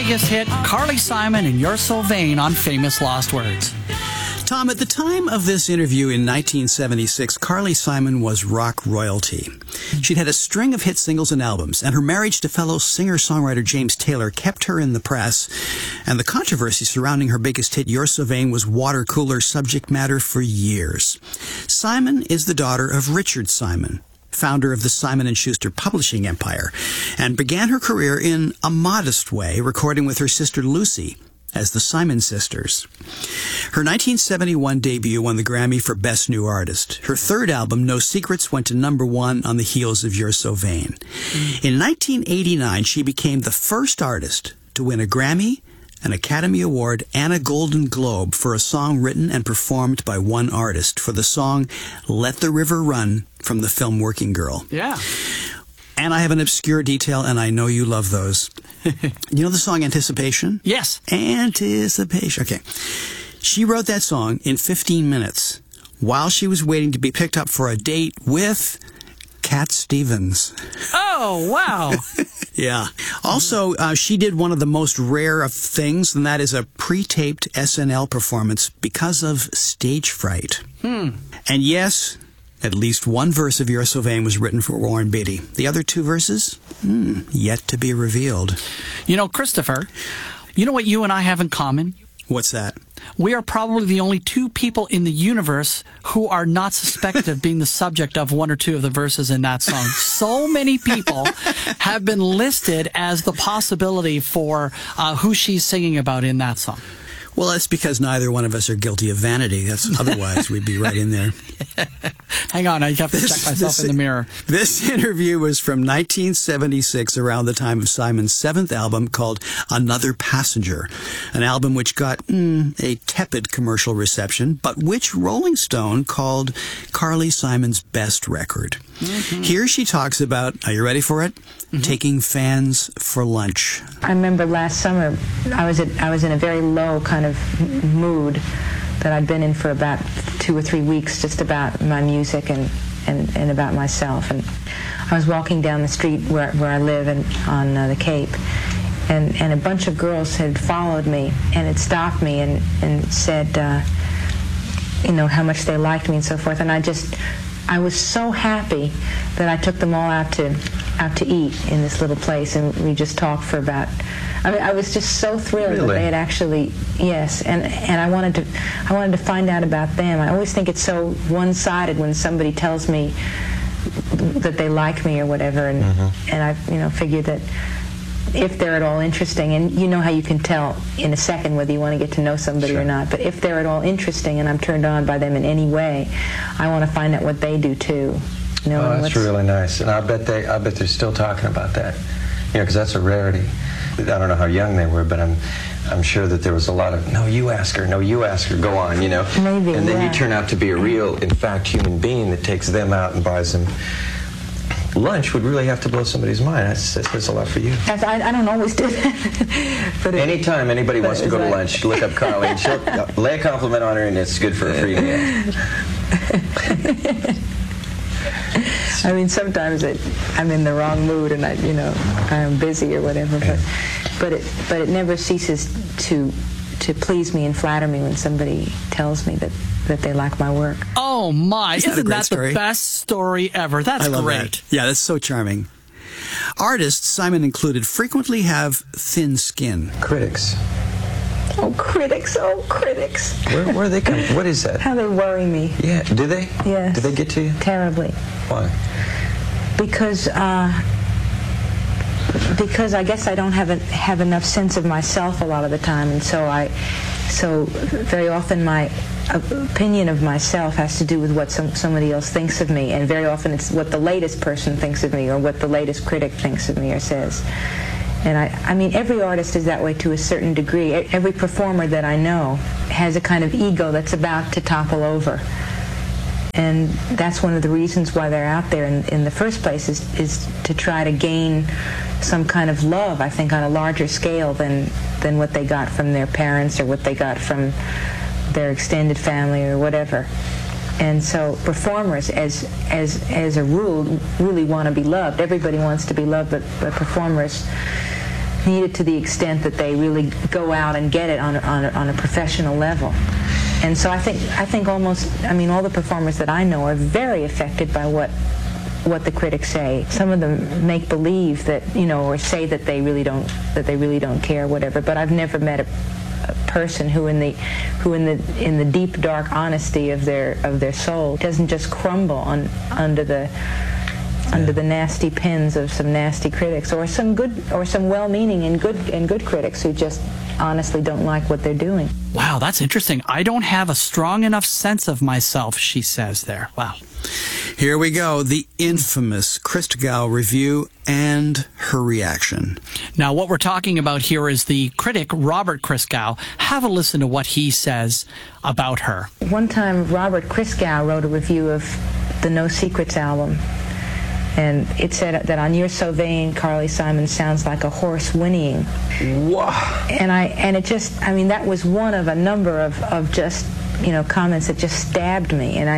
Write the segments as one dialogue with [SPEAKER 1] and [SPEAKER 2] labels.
[SPEAKER 1] biggest hit, Carly Simon and You're So Vain on Famous Lost Words.
[SPEAKER 2] Tom, at the time of this interview in 1976, Carly Simon was rock royalty. She'd had a string of hit singles and albums, and her marriage to fellow singer-songwriter James Taylor kept her in the press, and the controversy surrounding her biggest hit, You're So Vain, was water cooler subject matter for years. Simon is the daughter of Richard Simon, founder of the Simon & Schuster publishing empire, and began her career in a modest way, recording with her sister Lucy as the Simon Sisters. Her 1971 debut won the Grammy for Best New Artist. Her third album, No Secrets, went to #1 on the heels of You're So Vain. In 1989, she became the first artist to win a Grammy, an Academy Award, and a Golden Globe for a song written and performed by one artist for the song Let the River Run from the film Working Girl.
[SPEAKER 1] Yeah.
[SPEAKER 2] And I have an obscure detail, and I know you love those. You know the song Anticipation?
[SPEAKER 1] Yes.
[SPEAKER 2] Anticipation. Okay. She wrote that song in 15 minutes while she was waiting to be picked up for a date with Cat Stevens.
[SPEAKER 1] Oh, wow.
[SPEAKER 2] Yeah. Also, she did one of the most rare of things, and that is a pre-taped SNL performance because of stage fright. And yes, at least one verse of You're So Vain was written for Warren Beatty. The other two verses? Yet to be revealed.
[SPEAKER 1] You know, Christopher, you know what you and I have in common?
[SPEAKER 2] What's that?
[SPEAKER 1] We are probably the only two people in the universe who are not suspected of being the subject of one or two of the verses in that song. So many people have been listed as the possibility for who she's singing about in that song.
[SPEAKER 2] Well, that's because neither one of us are guilty of vanity. Otherwise, we'd be right in there.
[SPEAKER 1] Hang on, I have to check myself in the mirror.
[SPEAKER 2] This interview was from 1976, around the time of Simon's seventh album called Another Passenger, an album which got a tepid commercial reception, but which Rolling Stone called Carly Simon's best record. Here she talks about, are you ready for it? Taking fans for lunch.
[SPEAKER 3] I remember last summer, I was in a very low kind of mood that I'd been in for about 2 or 3 weeks, just about my music and about myself. And I was walking down the street where I live on the Cape, and a bunch of girls had followed me and had stopped me and said, you know, how much they liked me and so forth. And I was so happy that I took them all out to eat in this little place, and we just talked for about. I mean, I was just so thrilled that they had actually, yes, and I wanted to find out about them. I always think it's so one-sided when somebody tells me that they like me or whatever, and I figured that if they're at all interesting, and you know how you can tell in a second whether you want to get to know somebody or not, but if they're at all interesting and I'm turned on by them in any way, I want to find out what they do too. You know,
[SPEAKER 4] oh, that's really nice, and I bet they're still talking about that, you know, because that's a rarity. I don't know how young they were, but I'm sure that there was a lot of, no, you ask her, go on, you know.
[SPEAKER 3] Maybe,
[SPEAKER 4] and then you turn out to be a real, in fact, human being that takes them out and buys them lunch. Would really have to blow somebody's mind. That says a lot for you.
[SPEAKER 3] I don't always do that. But
[SPEAKER 4] anytime anybody wants to go to lunch, look up Carly, and she'll lay a compliment on her, and it's good for a free meal.
[SPEAKER 3] I mean, sometimes I'm in the wrong mood and I'm busy or whatever, but it never ceases to please me and flatter me when somebody tells me that they like my work.
[SPEAKER 1] Oh my! Isn't that
[SPEAKER 2] story?
[SPEAKER 1] The best story ever? That's great.
[SPEAKER 2] That. Yeah, that's so charming. Artists, Simon included, frequently have thin skin.
[SPEAKER 4] Critics.
[SPEAKER 3] Oh, critics! Oh, critics!
[SPEAKER 4] Where they come? What is that?
[SPEAKER 3] How they worry me.
[SPEAKER 4] Yeah. Do they?
[SPEAKER 3] Yes.
[SPEAKER 4] Do they get to you?
[SPEAKER 3] Terribly.
[SPEAKER 4] Why?
[SPEAKER 3] Because I guess I don't have enough sense of myself a lot of the time, and so very often my opinion of myself has to do with what somebody else thinks of me, and very often it's what the latest person thinks of me or what the latest critic thinks of me or says. And I mean, every artist is that way to a certain degree. Every performer that I know has a kind of ego that's about to topple over. And that's one of the reasons why they're out there in the first place is to try to gain some kind of love, I think, on a larger scale than what they got from their parents or what they got from their extended family or whatever. And so performers, as a rule, really want to be loved. Everybody wants to be loved, but performers need it to the extent that they really go out and get it on a professional level. And so I think almost, I mean, all the performers that I know are very affected by what the critics say. Some of them make believe that, you know, or say that they really don't care, whatever. But I've never met a person who in the deep dark honesty of their soul doesn't just crumble under the nasty pens of some nasty critics, or some well-meaning and good critics who just honestly don't like what they're doing.
[SPEAKER 1] Wow, that's interesting. I don't have a strong enough sense of myself, she says there. Wow.
[SPEAKER 2] Here we go, the infamous Christgau review and her reaction.
[SPEAKER 1] Now, what we're talking about here is the critic, Robert Christgau. Have a listen to what he says about her.
[SPEAKER 3] One time, Robert Christgau wrote a review of the No Secrets album, and it said that on You're So Vain, Carly Simon sounds like a horse whinnying.
[SPEAKER 4] Wow.
[SPEAKER 3] And it just, I mean, that was one of a number of just, you know, comments that just stabbed me. And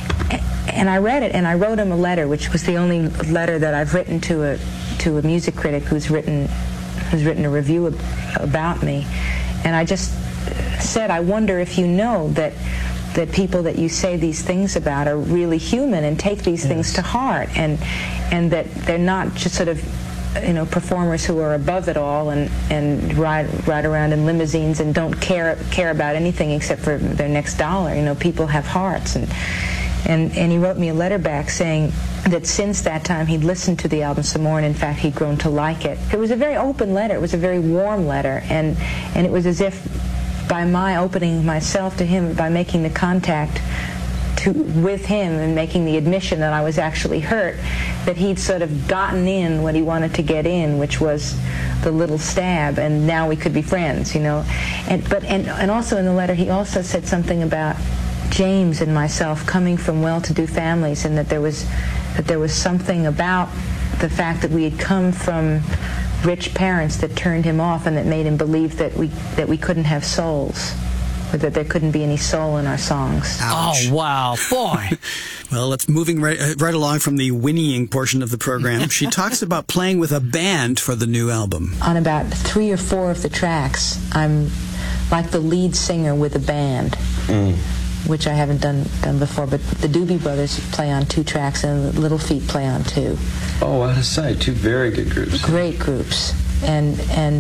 [SPEAKER 3] I read it, and I wrote him a letter, which was the only letter that I've written to a music critic who's written a review about me. And I just said, I wonder if you know that people that you say these things about are really human and take these things to heart, and that they're not just sort of, you know, performers who are above it all and ride around in limousines and don't care about anything except for their next dollar. You know, people have hearts. And he wrote me a letter back saying that since that time he'd listened to the album some more, and in fact he'd grown to like it. It was a very open letter. It was a very warm letter, and it was as if by my opening myself to him, by making the contact with him and making the admission that I was actually hurt, that he'd sort of gotten in what he wanted to get in, which was the little stab, and now we could be friends, you know. And also in the letter he also said something about James and myself coming from well-to-do families, and that there was something about the fact that we had come from rich parents that turned him off, and that made him believe that we couldn't have souls, or that there couldn't be any soul in our songs.
[SPEAKER 2] Ouch.
[SPEAKER 1] Oh, wow, boy.
[SPEAKER 2] Well, it's moving right along from the whinnying portion of the program. She talks about playing with a band for the new album.
[SPEAKER 3] On about 3 or 4 of the tracks, I'm like the lead singer with a band. Which I haven't done before, but the Doobie Brothers play on 2 tracks, and the Little Feat play on 2.
[SPEAKER 4] Oh, out of sight. 2 very good groups.
[SPEAKER 3] Great groups, and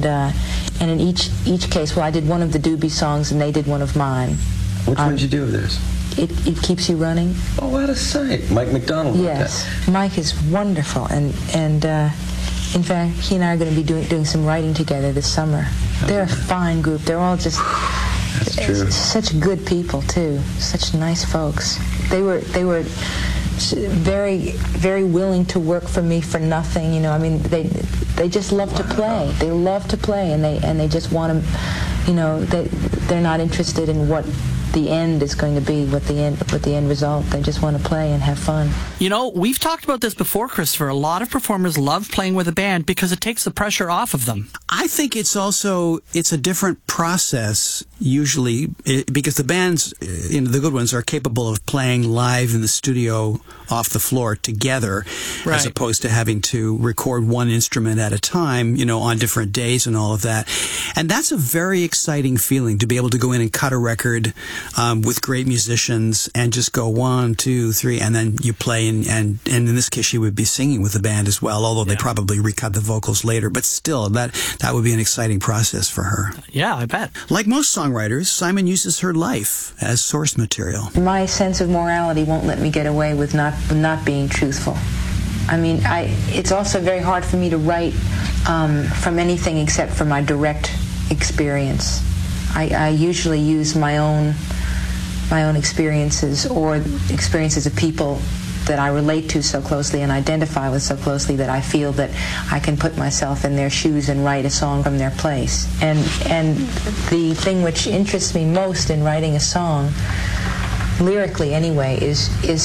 [SPEAKER 3] in each case, well, I did one of the Doobie songs, and they did one of mine.
[SPEAKER 4] Which one did you do of theirs?
[SPEAKER 3] It Keeps You Running.
[SPEAKER 4] Oh, out of sight. Mike McDonald.
[SPEAKER 3] Yes, Mike is wonderful, and in fact, he and I are going to be doing some writing together this summer. They're a fine group. They're all just.
[SPEAKER 4] That's true.
[SPEAKER 3] Such good people too. Such nice folks. They were very, very willing to work for me for nothing. You know, I mean, they just love to play. They love to play, and they just want to. You know, they're not interested in what the end is going to be, what the end result. They just want to play and have fun.
[SPEAKER 1] You know, we've talked about this before, Christopher. A lot of performers love playing with a band because it takes the pressure off of them.
[SPEAKER 2] I think it's a different process usually, because the bands, you know, the good ones, are capable of playing live in the studio off the floor together,
[SPEAKER 1] right,
[SPEAKER 2] as opposed to having to record one instrument at a time, you know, on different days and all of that. And that's a very exciting feeling, to be able to go in and cut a record with great musicians and just go 1, 2, 3, and then you play, and in this case she would be singing with the band as well, although they probably recut the vocals later, but still that would be an exciting process for her.
[SPEAKER 1] Yeah, I bet.
[SPEAKER 2] Like most songwriters, Simon uses her life as source material.
[SPEAKER 3] My sense of morality won't let me get away with not being truthful. I mean, it's also very hard for me to write from anything except for my direct experience. I usually use my own experiences, or experiences of people that I relate to so closely and identify with so closely, that I feel that I can put myself in their shoes and write a song from their place. And the thing which interests me most in writing a song, lyrically anyway, is